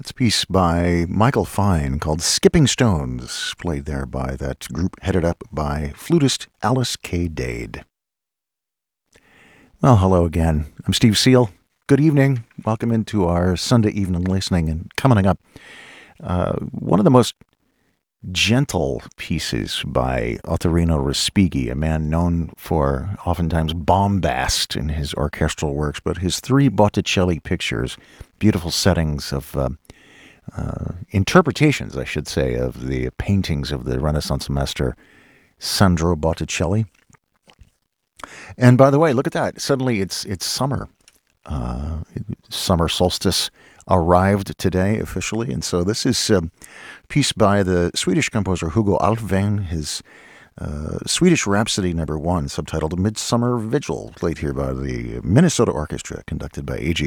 It's a piece by Michael Fine called Skipping Stones, played there by that group headed up by flutist Alice K. Dade. Well, hello again. I'm Steve Seal. Good evening. Welcome into our Sunday evening listening. And coming up, one of the most gentle pieces by Ottorino Respighi, a man known for oftentimes bombast in his orchestral works, but his three Botticelli pictures, beautiful settings of interpretations, I should say, of the paintings of the Renaissance master Sandro Botticelli. And by the way, look at that. Suddenly it's summer. Summer solstice arrived today officially. And so this is a piece by the Swedish composer Hugo Alfvén, his Swedish Rhapsody No. 1, subtitled Midsummer Vigil, played here by the Minnesota Orchestra, conducted by A.G.